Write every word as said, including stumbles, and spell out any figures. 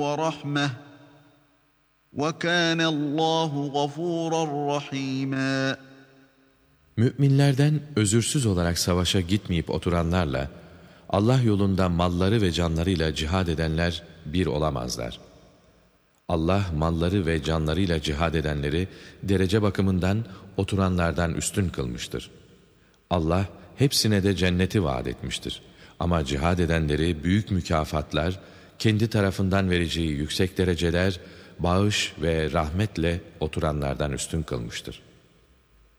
ورحمة وكان الله غفورا رحيما. Müminlerden özürsüz olarak savaşa gitmeyip oturanlarla, Allah yolunda malları ve canlarıyla cihad edenler bir olamazlar. Allah malları ve canlarıyla cihad edenleri derece bakımından oturanlardan üstün kılmıştır. Allah hepsine de cenneti vaat etmiştir. Ama cihad edenleri büyük mükafatlar, kendi tarafından vereceği yüksek dereceler, bağış ve rahmetle oturanlardan üstün kılmıştır.